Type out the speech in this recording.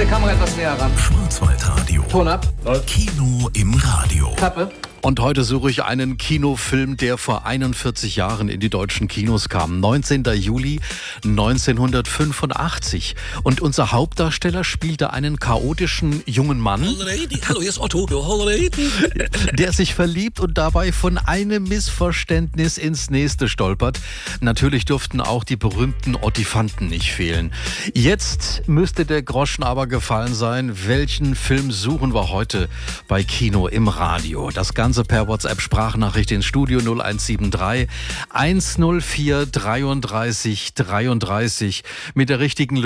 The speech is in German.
der Kamera etwas näher ran. Schwarzwaldradio. Ton ab. Kino im Radio. Klappe. Und heute suche ich einen Kinofilm, der vor 41 Jahren in die deutschen Kinos kam. 19. Juli 1985. Und unser Hauptdarsteller spielte einen chaotischen jungen Mann, Hallo, hier ist Otto. der sich verliebt und dabei von einem Missverständnis ins nächste stolpert. Natürlich durften auch die berühmten Ottifanten nicht fehlen. Jetzt müsste der Groschen aber gefallen sein. Welchen Film suchen wir heute bei Kino im Radio? Das Ganze per WhatsApp-Sprachnachricht ins Studio 0173 104 33 33 mit der richtigen